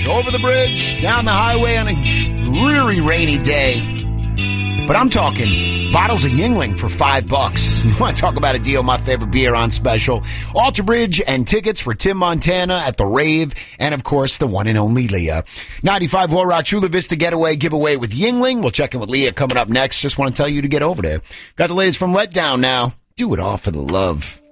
over the bridge, down the highway on a dreary rainy day. But I'm talking bottles of Yuengling for $5. You want to talk about a deal? My favorite beer on special. Alter Bridge and tickets for Tim Montana at the Rave. And, of course, the one and only Leah. 95 War Rock Chula Vista Getaway giveaway with Yuengling. We'll check in with Leah coming up next. Just want to tell you to get over there. Got the latest from Letdown now. Do it all for the love.